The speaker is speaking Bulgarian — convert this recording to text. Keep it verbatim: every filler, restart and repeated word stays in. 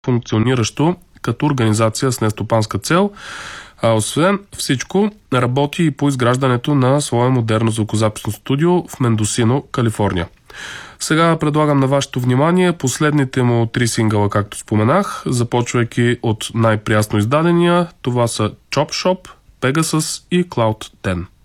функциониращо като организация с нестопанска цел. А освен всичко, работи и по изграждането на свое модерно звукозаписно студио в Мендосино, Калифорния. Сега предлагам на вашето внимание последните му три сингъла, както споменах, започвайки от най-прясно издадения. Това са Chop Shop, Pegasus и Cloud десет.